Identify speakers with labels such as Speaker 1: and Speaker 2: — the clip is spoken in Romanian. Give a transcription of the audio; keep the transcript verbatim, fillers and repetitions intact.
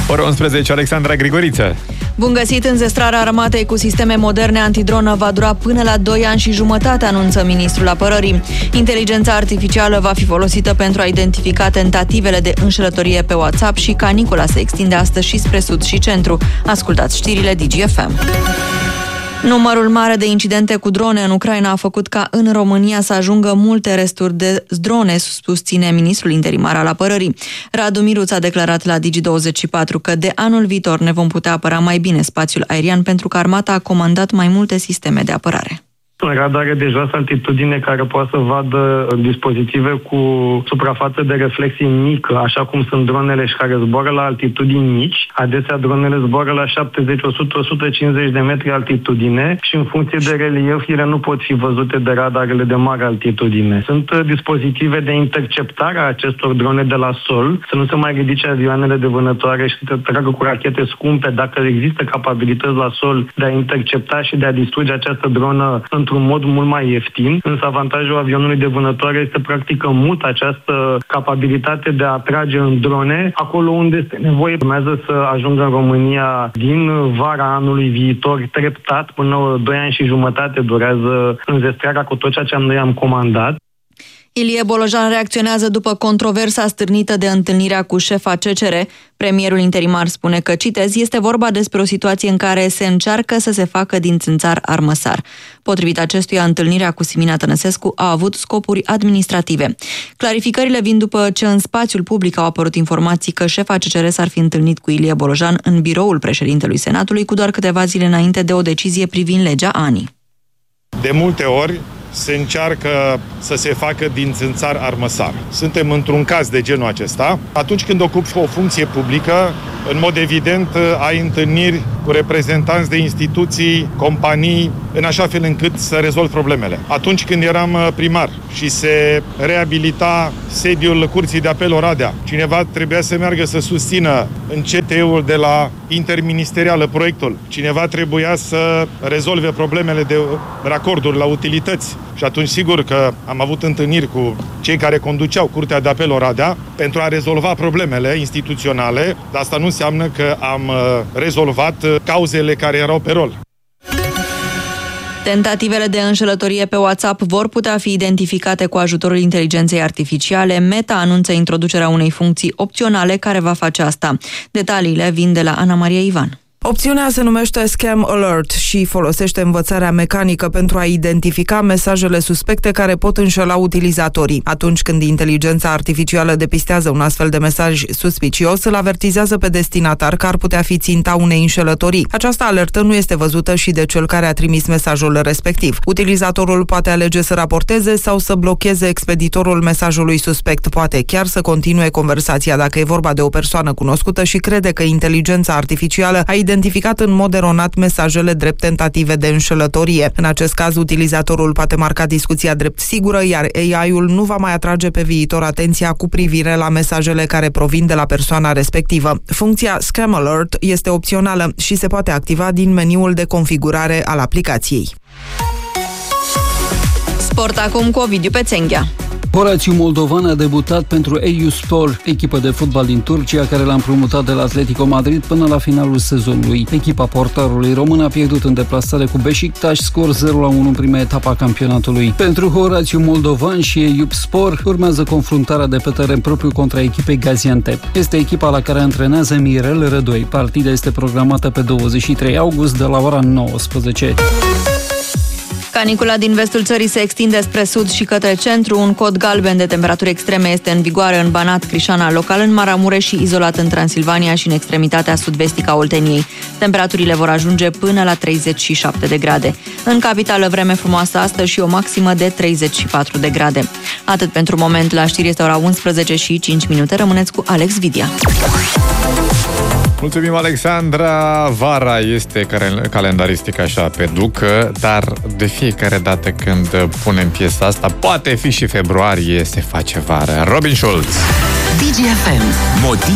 Speaker 1: Ora unsprezece, Alexandra Grigoriță.
Speaker 2: Bun găsit! Înzestrarea armatei cu sisteme moderne antidronă va dura până la doi ani și jumătate, anunță ministrul apărării. Inteligența artificială va fi folosită pentru a identifica tentativele de înșelătorie pe WhatsApp și canicula se extinde astăzi și spre sud și centru. Ascultați știrile D G F M. Numărul mare de incidente cu drone în Ucraina a făcut ca în România să ajungă multe resturi de drone, susține ministrul interimar al apărării. Radu Miruț a declarat la Digi douăzeci și patru că de anul viitor ne vom putea apăra mai bine spațiul aerian pentru că armata a comandat mai multe sisteme de apărare.
Speaker 3: Radare de joasă altitudine care poate să vadă dispozitive cu suprafață de reflexie mică, așa cum sunt dronele și care zboară la altitudini mici. Adesea dronele zboară la șaptezeci, o sută, o sută cincizeci de metri altitudine și în funcție de relief ele nu pot fi văzute de radarele de mare altitudine. Sunt dispozitive de interceptare a acestor drone de la sol, să nu se mai ridice avioanele de vânătoare și să tragă cu rachete scumpe dacă există capabilități la sol de a intercepta și de a distruge această dronă într-un mod mult mai ieftin, însă avantajul avionului de vânătoare este practic că mult această capabilitate de a trage în drone acolo unde este nevoie. Urmează să ajungă în România din vara anului viitor treptat, până doi ani și jumătate durează înzestrarea cu tot ceea ce noi am comandat.
Speaker 2: Ilie Bolojan reacționează după controversa stârnită de întâlnirea cu șefa C C R. Premierul interimar spune că, citez, este vorba despre o situație în care se încearcă să se facă din țânțar armăsar. Potrivit acestuia, întâlnirea cu Simina Tănăsescu a avut scopuri administrative. Clarificările vin după ce în spațiul public au apărut informații că șefa C C R s-ar fi întâlnit cu Ilie Bolojan în biroul președintelui Senatului cu doar câteva zile înainte de o decizie privind legea A N I.
Speaker 4: De multe ori se încearcă să se facă din țânțar armăsar. Suntem într-un caz de genul acesta. Atunci când ocupi o funcție publică, în mod evident, ai întâlniri cu reprezentanți de instituții, companii, în așa fel încât să rezolvi problemele. Atunci când eram primar și se reabilita sediul Curții de Apel Oradea, cineva trebuia să meargă să susțină în C T E-ul de la interministerială proiectul. Cineva trebuia să rezolve problemele de racorduri la utilități. Și atunci, sigur că am avut întâlniri cu cei care conduceau Curtea de Apel Oradea pentru a rezolva problemele instituționale, dar asta nu înseamnă că am rezolvat cauzele care erau pe rol.
Speaker 2: Tentativele de înșelătorie pe WhatsApp vor putea fi identificate cu ajutorul inteligenței artificiale. Meta anunță introducerea unei funcții opționale care va face asta. Detaliile vin de la Ana Maria Ivan.
Speaker 5: Opțiunea se numește Scam Alert și folosește învățarea mecanică pentru a identifica mesajele suspecte care pot înșela utilizatorii. Atunci când inteligența artificială depistează un astfel de mesaj suspicios, îl avertizează pe destinatar că ar putea fi ținta unei înșelătorii. Această alertă nu este văzută și de cel care a trimis mesajul respectiv. Utilizatorul poate alege să raporteze sau să blocheze expeditorul mesajului suspect. Poate chiar să continue conversația dacă e vorba de o persoană cunoscută și crede că inteligența artificială a identificat în mod eronat mesajele drept tentative de înșelătorie. În acest caz, utilizatorul poate marca discuția drept sigură, iar A I-ul nu va mai atrage pe viitor atenția cu privire la mesajele care provin de la persoana respectivă. Funcția Scam Alert este opțională și se poate activa din meniul de configurare al aplicației.
Speaker 2: Sport acum cu Ovidiu Pețenghea.
Speaker 6: Horațiu Moldovan a debutat pentru Eyüspor, echipă de fotbal din Turcia care l-a împrumutat de la Atletico Madrid până la finalul sezonului. Echipa portarului român a pierdut în deplasare cu Beşiktaş, scor zero la unu în prima etapă a campionatului. Pentru Horațiu Moldovan și Eyüspor urmează confruntarea de pe teren propriu contra echipei Gaziantep. Este echipa la care antrenează Mirel Rădoi. Partida este programată pe douăzeci și trei august de la ora nouăsprezece.
Speaker 2: Canicula din vestul țării se extinde spre sud și către centru. Un cod galben de temperaturi extreme este în vigoare în Banat, Crișana, local în Maramureș și izolat în Transilvania și în extremitatea sud-vestică a Olteniei. Temperaturile vor ajunge până la treizeci și șapte de grade. În capitală vreme frumoasă astăzi și o maximă de treizeci și patru de grade. Atât pentru moment, la știri este ora unsprezece și cinci minute. Rămâneți cu Alex Vidia.
Speaker 1: Mulțumim, Alexandra. Vara este calendaristic așa pe ducă, dar de fiecare dată când punem piesa asta, poate fi și februarie, se face vară. Robin Schulz.
Speaker 7: D G F M. Motiv